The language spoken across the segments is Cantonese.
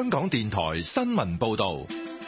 香港電台新聞報道。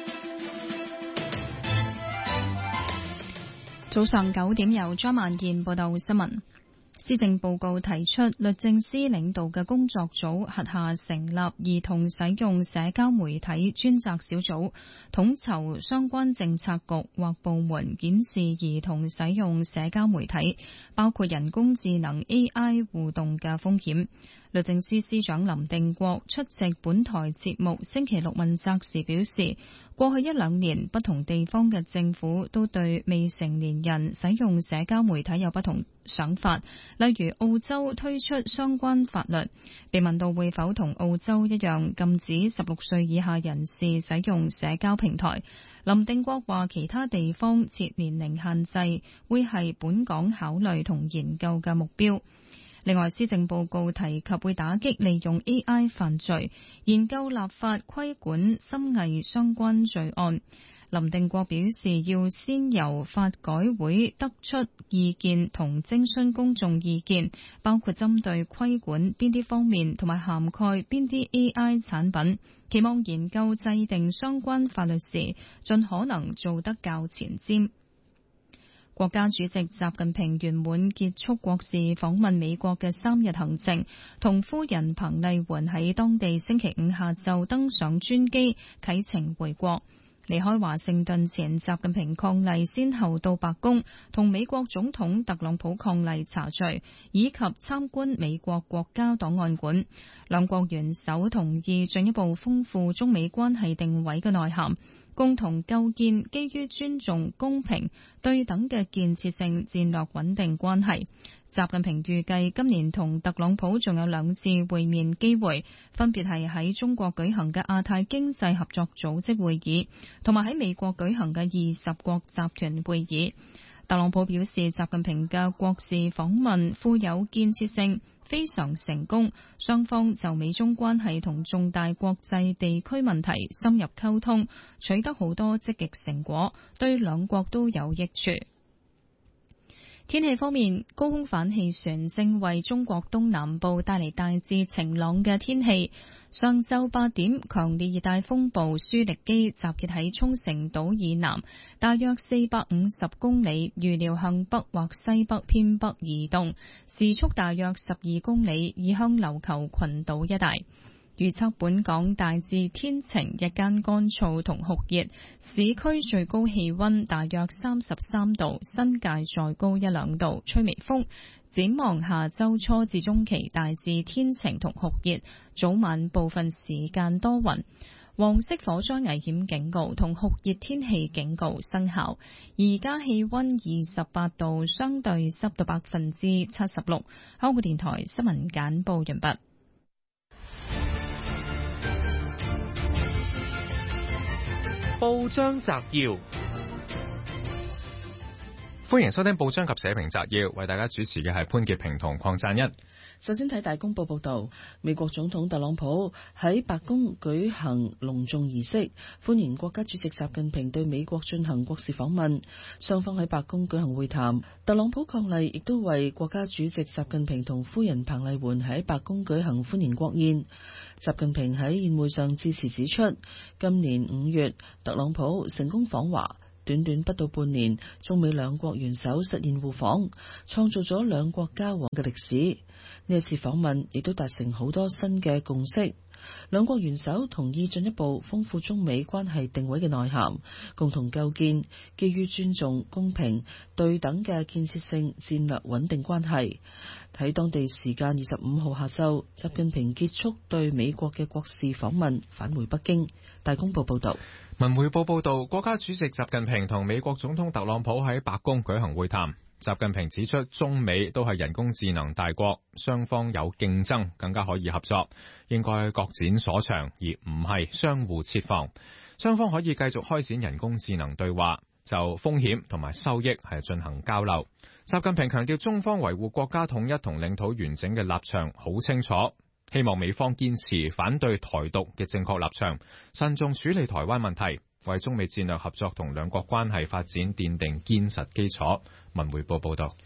早上9點由張曼燕報道新聞。施政報告提出，律政司領導嘅工作組轄下成立兒童使用社交媒體專責小組，統籌相關政策局或部門檢視兒童使用社交媒體，包括人工智能 AI 互動嘅風險。律政司司長林定國出席本台節目星期六問責時表示，過去1-2年不同地方嘅政府都對未成年人使用社交媒體有不同想法，例如澳洲推出相關法律。被問到會否同澳洲一樣禁止16歲以下人士使用社交平台，林定國話其他地方設年齡限制會係本港考慮同研究嘅目標。另外，施政報告提及會打擊利用 AI 犯罪，研究立法規管深偽相關罪案。林定國表示，要先由法改會得出意見同徵詢公眾意見，包括針對規管邊啲方面同埋涵蓋邊啲 AI 產品，期望研究制定相關法律時，盡可能做得較前瞻。國家主席習近平圓滿結束國事訪問美國嘅3日行程，同夫人彭麗媛喺當地星期5下晝登上專機啟程回國。離開華盛頓前，習近平伉儷先後到白宮同美國總統特朗普伉儷茶敘，以及參觀美國國家檔案館。兩國元首同意進一步豐富中美關係定位嘅內涵，共同構建基於尊重、公平、對等嘅建設性戰略穩定關係。習近平預計今年同特朗普仲有2次會面機會，分別係喺中國舉行嘅亞太經濟合作組織會議，同埋喺美國舉行嘅20國集團會議。特朗普表示，習近平嘅國事訪問富有建設性，非常成功，雙方就美中關係同重大國際地區問題深入溝通，取得好多積極成果，對兩國都有益處。天氣方面，高空反氣旋正為中國東南部帶嚟大致晴朗嘅天氣。上晝8點，強烈熱帶風暴舒力基集結喺沖繩島以南，大約450公里，預料向北或西北偏北移動，時速大約12公里，移向琉球群島一帶。預測本港大致天晴，日間乾燥同酷熱，市區最高氣溫大約33度，新界再高1-2度，吹微風。展望下周初至中期大致天晴同酷熱，早晚部分時間多雲。黃色火災危險警告同酷熱天氣警告生效。而家氣溫28度，相對濕度76%。香港電台新聞簡報完畢。 報章摘要，歡迎收聽報章及社評摘要，為大家主持嘅係潘潔平同鄺贊一。 首先睇大公報報道，美國總統特朗普喺白宮舉行隆重儀式，歡迎國家主席習近平對美國進行國事訪問。雙方喺白宮舉行會談，特朗普伉儷亦都為國家主席習近平同夫人彭麗媛喺白宮舉行歡迎國宴。習近平喺宴會上致辭指出，今年5月特朗普成功訪華，短短不到半年，中美兩國元首實現互訪，創造咗兩國交往嘅歷史。呢一次訪問亦都達成好多新嘅共識，兩國元首同意進一步豐富中美關係定位嘅內涵，共同構建基於尊重、公平、對等嘅建設性戰略穩定關係。喺當地時間25號下晝，習近平結束對美國嘅國事訪問，返回北京。大公報報道。 文匯報報道，國家主席習近平同美國總統特朗普喺白宮舉行會談。習近平指出，中美都係人工智能大國，雙方有競爭，更加可以合作，應該各展所長，而唔係相互設防。雙方可以繼續開展人工智能對話，就風險同埋收益係進行交流。習近平強調，中方維護國家統一同領土完整嘅立場好清楚，希望美方堅持反對台獨嘅正確立場，慎重處理台灣問題，為中美戰略合作同兩國關係發展奠定堅實基礎。文匯報報道。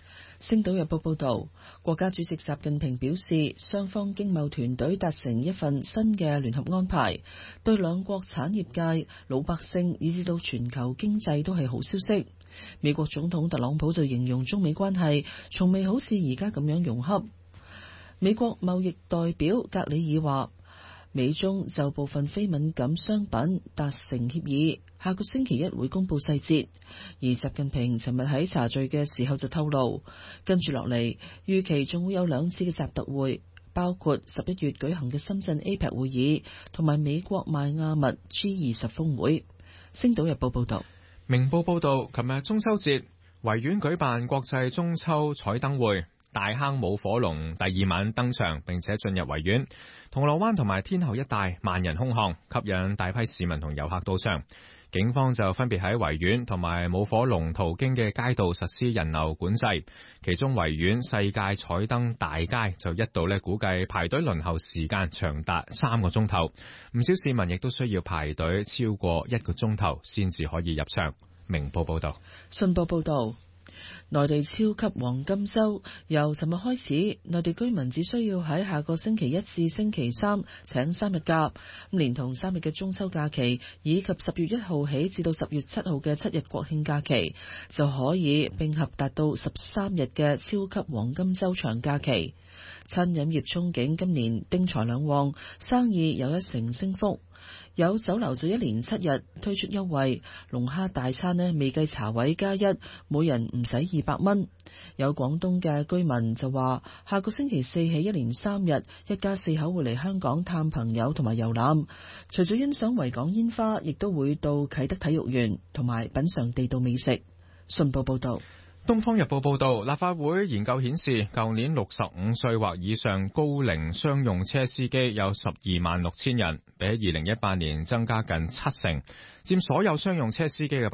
星島日報報導，國家主席習近平表示，雙方經貿團隊達成一份新嘅聯合安排，對兩國產業界、老百姓以至到全球經濟都係好消息。美國總統特朗普就形容中美關係從未好似而家咁樣融洽。美國貿易代表格里爾話，美中就部分非敏感商品達成協議，下個星期一會公布細節。而習近平尋日喺茶敘嘅時候就透露，跟住落嚟預期仲會有2次嘅習特會，包括11月舉行嘅深圳 APEC 會議同埋美國邁阿密 G20 峰會。星島日報報道。 明報報道，琴日中秋節，維園舉辦國際中秋彩燈會，大坑舞火龍第2晚登場，並且進入維園。銅鑼灣同埋天后一帶萬人空巷，吸引大批市民同遊客到場。警方就分別喺維園同埋舞火龍途經嘅街道實施人流管制，其中維園世界彩燈大街就一度估計排隊輪候時間長達3個鐘頭，唔少市民亦都需要排隊超過1個鐘頭先至可以入場。明報報道。 信報報道，內地超級黃金週由尋日開始，內地居民只需要喺下個星期一至星期三請3日假，連同3日嘅中秋假期，以及10月1號起至到10月7號嘅7日國慶假期，就可以並合達到13日嘅超級黃金週長假期。餐飲業憧憬今年丁財兩旺，生意有1成升幅。有酒樓就1連7日推出優惠，龍蝦大餐未計茶位加1，每人唔使200蚊。有廣東嘅居民就話，下個星期4起1連3日，一家4口會嚟香港探朋友同埋遊覽，除咗欣賞維港煙花，亦都會到啟德體育園同埋品嘗地道美食。信報報道。 東方日報報道，立法會研究顯示，舊年65歲或以上高齡商用車司機有126000人，比起2018年增加近7成，佔所有商用車司機嘅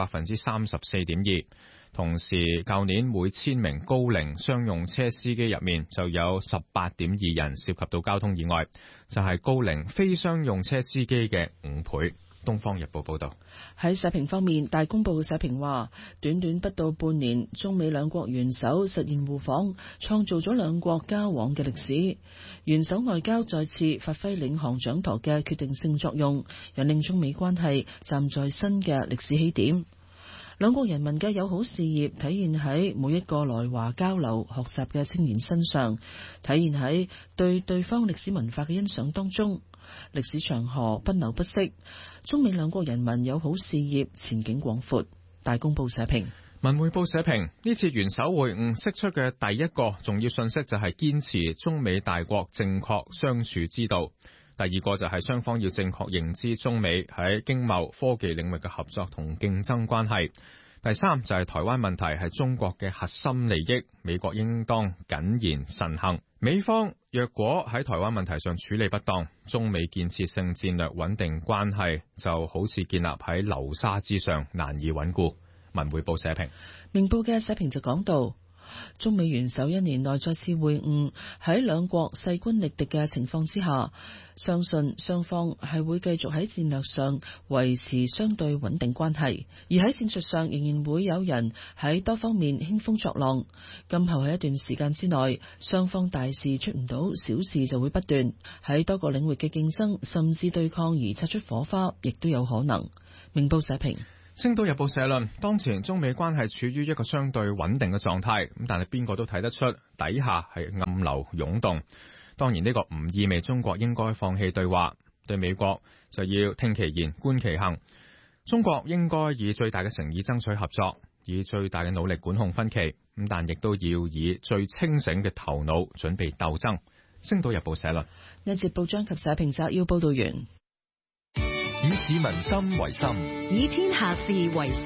34.2%。同時，舊年每1000名高齡商用車司機入面就有18.2人涉及到交通意外，就係高齡非商用車司機嘅5倍。東方日報報道。 喺社評方面，大公報嘅社評話，短短不到半年，中美兩國元首實現互訪，創造咗兩國交往嘅歷史。元首外交再次發揮領航掌舵嘅決定性作用，引領中美關係站在新嘅歷史起點。兩國人民嘅友好事業體現喺每一個來華交流學習嘅青年身上，體現喺對對方歷史文化嘅欣賞當中。歷史長河不流不息，中美兩國人民友好事業前景廣闊。大公報社評。 文匯報社評，呢次元首會晤釋出嘅第一個重要信息就係堅持中美大國正確相處之道。第二個就係雙方要正確認知中美喺經貿科技領域嘅合作同競爭關係。第三就係台灣問題係中國嘅核心利益，美國應當謹言慎行。美方若果喺台灣問題上處理不當，中美建設性戰略穩定關係就好似建立喺流沙之上，難以穩固。文匯報社評。 明報嘅社評就講到，中美元首1年內再次會晤，喺兩國勢均力敵嘅情況之下，相信雙方係會繼續喺戰略上維持相對穩定關係，而喺戰術上仍然會有人喺多方面興風作浪。今後喺一段時間之內，雙方大事出唔到，小事就會不斷喺多個領域嘅競爭甚至對抗而擦出火花，亦都有可能。明報社評。 星島日報社論，當前中美關係處於一個相對穩定嘅狀態，咁但係邊個都睇得出底下係暗流湧動。當然呢個唔意味中國應該放棄對話，對美國就要聽其言觀其行。中國應該以最大嘅誠意爭取合作，以最大嘅努力管控分歧，咁但亦都要以最清醒嘅頭腦準備鬥爭。星島日報社論。 呢節報章及社評摘要報道完。 以市民心為心， 以天下事為事。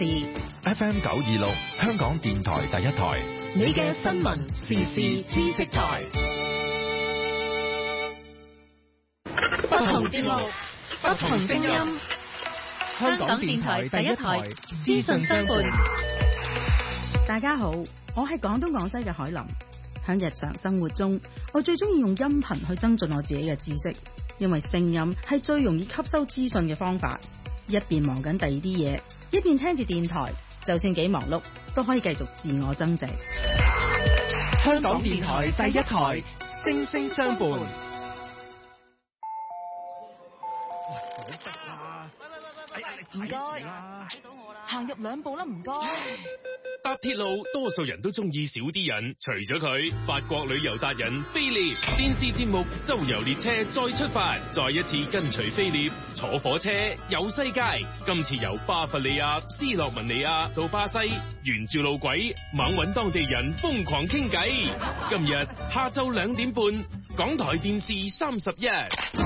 FM 926，香港電台第一台， 你嘅新聞時事知識台。不同節目，不同聲音。香港電台第一台，資訊相伴。 大家好，我係廣東廣西嘅海林。喺日常生活中，我最中意用音頻去增進我自己嘅知識。因為聲音係最容易吸收資訊嘅方法，一邊忙緊第二啲嘢，一邊聽住電台，就算幾忙碌，都可以繼續自我增值。 香港電台第一台，聲聲相伴。 唔該，行入2步啦，唔該。 搭鐵路，多數人都中意少啲人，除咗佢，法國旅遊達人菲列電視節目《周遊列車》再出發，再一次跟隨菲列坐火車遊世界。今次由巴伐利亞、斯洛文尼亞到巴西，沿住路軌猛搵當地人瘋狂傾偈。今日下晝2點半，港台電視31。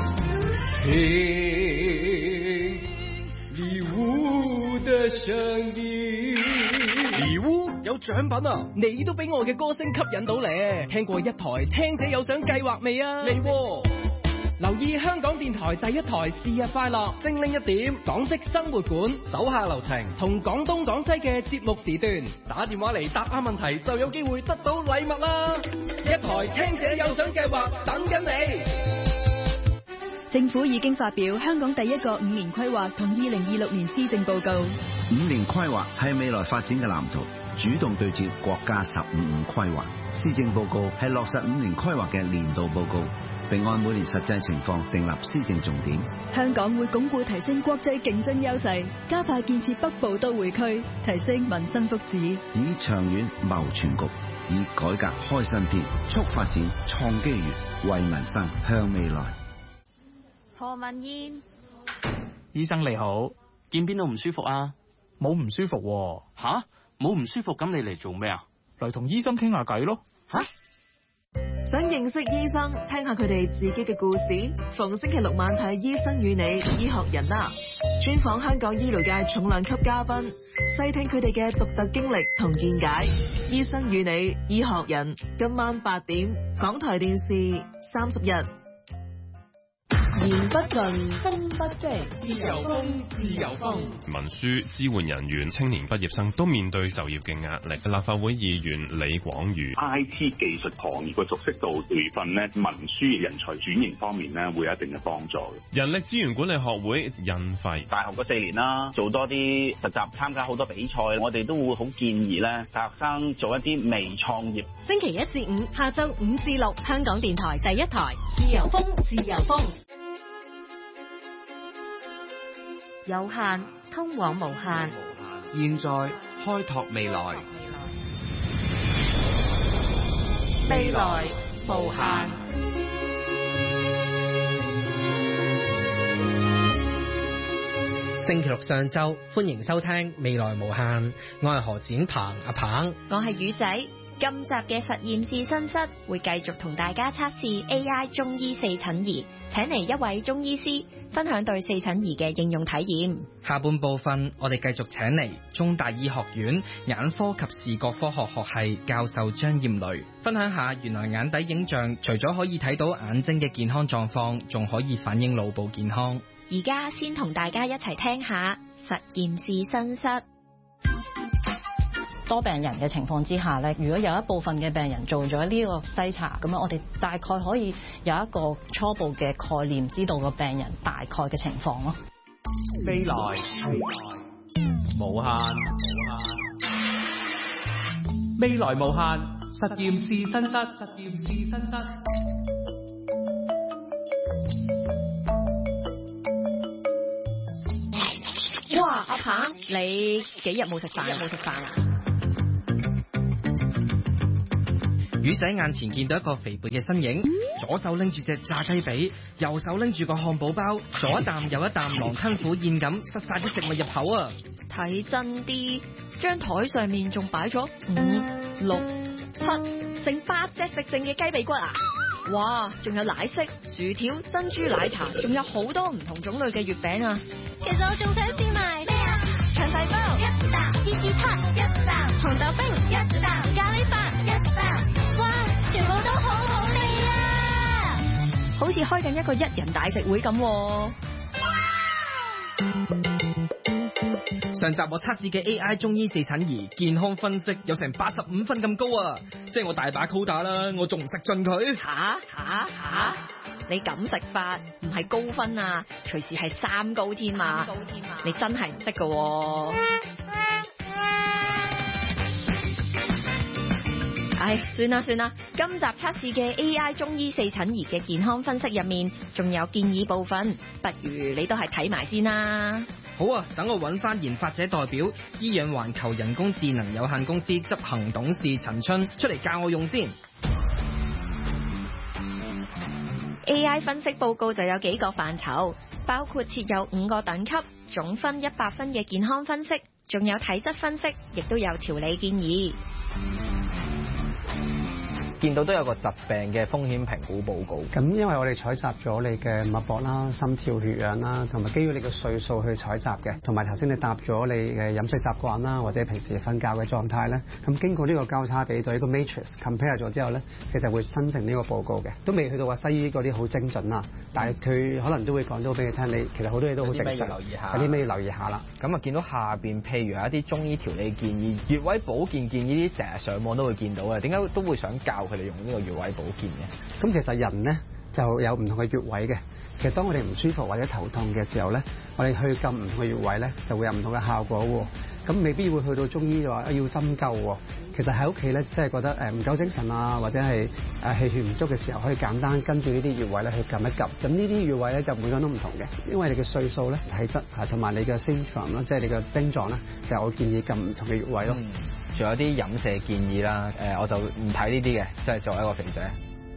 禮物的聲音，禮物有獎品啊！你都俾我嘅歌聲吸引到咧。聽過一台聽者有獎計劃未啊？嚟喎！留意香港電台第一台是日快樂，精靈1點，港式生活館，手下留情，同廣東廣西嘅節目時段，打電話嚟答啱問題就有機會得到禮物啦！一台聽者有獎計劃等緊你。 政府已經發表香港第一個5年規劃同2026年施政報告。 5年規劃係未來發展嘅藍圖，主動對接國家15五規劃。施政報告係落實5年規劃嘅年度報告，並按每年實際情況訂立施政重點。 香港會鞏固提升國際競爭優勢，加快建設北部都會區，提升民生福祉， 以長遠謀全局，以改革開新篇，促發展創機遇，為民生向未來。 何文燕， 醫生你好，見邊度唔舒服啊？冇唔舒服喎。吓？冇唔舒服咁你嚟做咩啊？嚟同醫生傾下偈咯。 吓？想認識醫生，聽下佢哋自己嘅故事。逢星期6晚睇《醫生與你》，醫學人啊，專訪香港醫療界重量級嘉賓，細聽佢哋嘅獨特經歷同見解。《醫生與你》，醫學人，今晚8點，港台電視30日。 言不盡，風不息，自由風，自由風。 文書支援人員、青年畢業生都面對就業嘅壓力。立法會議員李廣瑜 ，IT 技術行業嘅熟悉度培訓咧，文書人才轉型方面咧，會有一定嘅幫助。 人力資源管理學會印費， 大學嗰4年啦，做多啲實習，參加好多比賽，我哋都會好建議咧，大學生做一啲微創業。 星期1至5下晝5至6，香港電台第一台，自由風，自由風。 有限通往無限， 現在開拓未來， 未來無限。 星期6上晝，歡迎收聽《未來無限》，我係何展鵬阿鵬， 我係魚仔。今集嘅實驗室新室會繼續同大家測試 AI 中醫四診儀，請嚟一位中醫師分享對四診儀嘅應用體驗。 下半部分我哋繼續請嚟中大醫學院眼科及視覺科學學系教授張艷蕾，分享下原來眼底影像除咗可以睇到眼睛嘅健康狀況，仲可以反映腦部健康。 而家先同大家一齊聽下實驗室新室。 多病人嘅情況之下咧，如果有一部分嘅病人做咗呢個篩查，咁樣我哋大概可以有一個初步嘅概念，知道個病人大概嘅情況咯。 未來無限，未來無限，實驗室新室，實驗室新室。 哇，阿鵬，你幾日冇食飯啊？ 魚仔眼前見到一個肥胖嘅身影，左手拎住隻炸雞髀，右手拎住個漢堡包，左一啖右一啖狼吞虎咽咁塞晒啲食物入口啊！ 睇真啲，張台上面仲擺咗5、6、7成8隻食剩嘅雞髀骨啊！哇，仲有奶昔、薯條、珍珠奶茶，仲有好多唔同種類嘅月餅啊！ 其實我仲想試埋咩啊？腸仔包一啖，芝士撻一啖，紅豆冰一啖，咖喱飯一啖，哇，全部都好好味啊！ 好似開緊一個1人大食會咁。 上集我測試嘅 AI 中醫四診儀健康分析有成85分咁高啊！即係我大把 quota 啦，我仲唔食盡佢？ 吓！你咁食法唔係高分啊，隨時係3高添啊！你真係唔識噶。 唉，算啦，今集測試嘅 AI 中醫四診儀嘅健康分析入面，仲有建議部分，不如你都係睇埋先啦。 好啊，等我揾翻研發者代表醫養環球人工智能有限公司執行董事陳春出嚟教我用先。 AI 分析報告就有幾個範疇，包括設有5個等級，總分100分嘅健康分析，仲有體質分析，亦都有調理建議。 見到都有個疾病嘅風險評估報告。 咁因為我哋採集咗你嘅脈搏啦、心跳、血氧啦，同埋基於你嘅歲數去採集嘅，同埋頭先你答咗你嘅飲食習慣啦，或者平時瞓覺嘅狀態咧。咁經過呢個交叉比對，呢個 matrix compare 咗之後咧，其實會生成呢個報告嘅。都未去到話西醫嗰啲好精準啦，但係佢可能都會講到俾你聽，你其實好多嘢都好正常。有啲咩要留意下啦。 咁啊，見到下邊譬如有一啲中醫調理建議、穴位保健建議，呢啲成日上網都會見到嘅。點解都會想教佢哋用呢個穴位保健嘅？ 咁其實人咧就有唔同嘅穴位嘅。其實當我哋唔舒服或者頭痛嘅時候咧，我哋去撳唔同嘅穴位咧，就會有唔同嘅效果喎。咁未必會去到中醫就話要針灸喎。其實喺屋企咧，即係覺得唔夠精神啊，或者係氣血唔足嘅時候，可以簡單跟住呢啲穴位咧去撳一撳。咁呢啲穴位咧就每個人都唔同嘅，因為你嘅歲數咧、體質同埋你嘅 symptom 啦，即係你嘅症狀咧，其實我建議撳唔同嘅穴位咯。 仲有啲飲食建議啦，我就唔睇呢啲嘅，即係作為一個肥仔。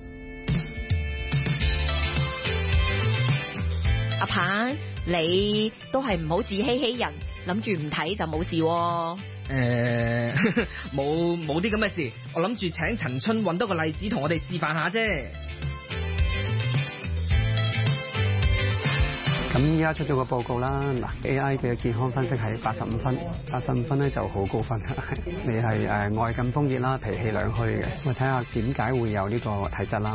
阿鵬，你都係唔好自欺欺人，諗住唔睇就冇事喎。 冇啲咁嘅事，我諗住請陳春揾多個例子同我哋示範下啫。 咁依家出咗個報告啦，嗱 AI 嘅健康分析係85分，85分咧就好高分，你係外感風熱啦、脾氣兩虛嘅。我睇下點解會有呢個體質啦。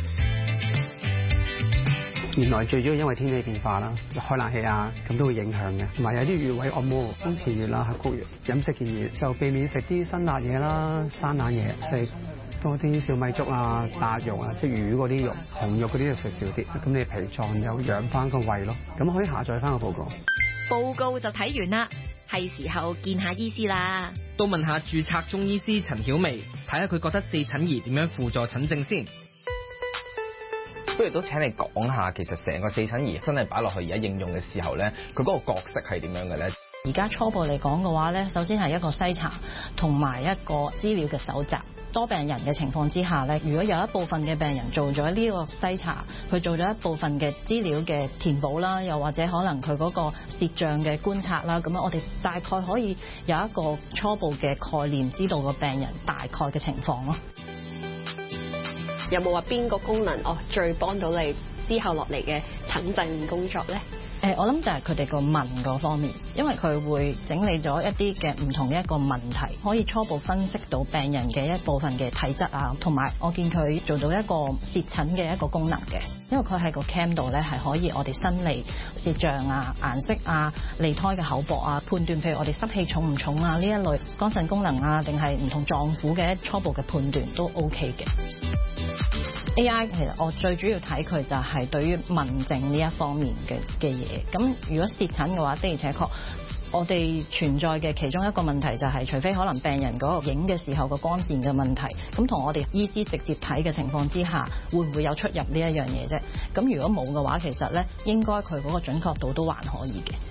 原來最主要因為天氣變化啦，開冷氣啊，咁都會影響嘅。同埋有啲穴位按摩、風池穴啦、合谷穴。飲食建議就避免食啲辛辣嘢啦、生冷嘢，食多啲小米粥啊、大肉啊，即係魚嗰啲肉、紅肉嗰啲肉食少啲。咁你脾臟有養翻個胃咯。咁可以下載翻個報告。 報告就睇完啦，係時候見下醫師啦。 都問下註冊中醫師陳曉薇，睇下佢覺得四診儀點樣輔助診症先。 不如都請你講下，其實成個四診儀真係擺落去而家應用嘅時候咧，佢嗰個角色係點樣嘅咧？ 而家初步嚟講嘅話咧，首先係一個篩查同埋一個資料嘅搜集。多病人嘅情況之下咧，如果有一部分嘅病人做咗呢個篩查，佢做咗一部分嘅資料嘅填補啦，又或者可能佢嗰個舌象嘅觀察啦，咁樣我哋大概可以有一個初步嘅概念，知道個病人大概嘅情況咯。 有冇話邊個功能最幫到你之後落嚟嘅診症工作咧？ 我諗就係佢哋個問嗰方面，因為佢會整理咗一啲嘅唔同嘅一個問題，可以初步分析到病人嘅一部分嘅體質啊，同埋我見佢做到一個舌診嘅一個功能嘅，因為佢喺個 cam 度咧係可以我哋伸脷、舌象啊、顏色啊、脷苔嘅厚薄啊，判斷譬如我哋濕氣重唔重啊呢一類肝腎功能啊，定係唔同臟腑嘅初步嘅判斷都 OK 嘅。AI 其實我最主要睇佢就係對於問症呢一方面嘅嘢。咁如果舌診嘅話，的而且確我哋存在嘅其中一個問題就係，除非可能病人嗰個影嘅時候個光線嘅問題，咁同我哋醫師直接睇嘅情況之下，會唔會有出入呢一樣嘢啫？咁如果冇嘅話，其實咧應該佢嗰個準確度都還可以嘅。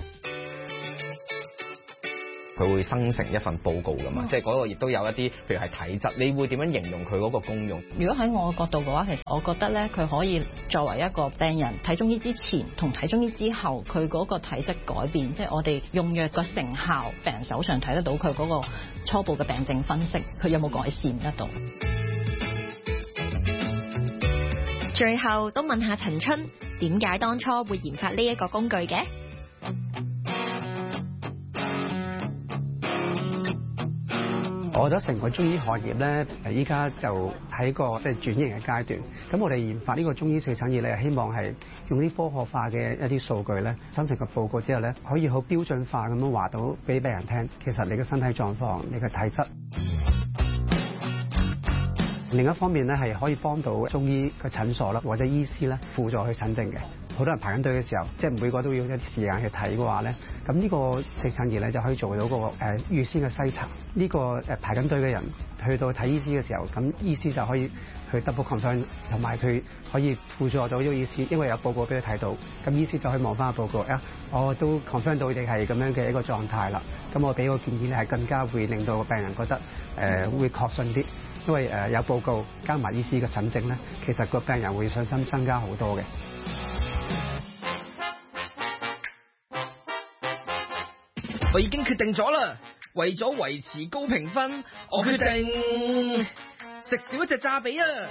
佢會生成一份報告㗎嘛，即係嗰個亦都有一啲，譬如係體質，你會點樣形容佢嗰個功用？ 如果喺我嘅角度嘅話，其實我覺得咧，佢可以作為一個病人睇中醫之前同睇中醫之後，佢嗰個體質改變，即係我哋用藥個成效，病人手上睇得到佢嗰個初步嘅病症分析，佢有冇改善得到？ 最後都問下陳春，點解當初會研發呢一個工具嘅？ 我覺得成個中醫行業咧，依家就喺個即係轉型嘅階段。咁我哋研發呢個中醫四診儀咧，希望係用啲科學化嘅一啲數據咧，生成個報告之後咧，可以好標準化咁樣話到俾病人聽，其實你嘅身體狀況、你嘅體質。另一方面咧，係可以幫到中醫嘅診所啦，或者醫師咧輔助去診症嘅。好多人排緊隊嘅時候，即係每個都要一啲時間去睇嘅話咧，咁呢個四診儀咧就可以做到個預先嘅篩查。呢個排緊隊嘅人去到睇醫師嘅時候，咁醫師就可以去 double confirm， 同埋佢可以輔助到呢個醫師，因為有報告俾佢睇到，咁醫師就可以望翻個報告啊，我都 confirm 到你哋係咁樣嘅一個狀態啦，咁我俾個建議咧係更加會令到個病人覺得會確信啲，因為有報告加埋醫師嘅診症咧，其實個病人會信心增加好多嘅。 我已經決定咗啦，為咗維持高評分，我決定食少一隻炸髀啊！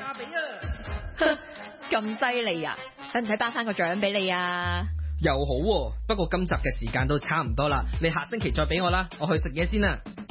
咁犀利啊！使唔使頒翻個獎俾你啊？ 又好喎，不過今集嘅時間都差唔多啦，你下星期再俾我啦，我去食嘢先啦。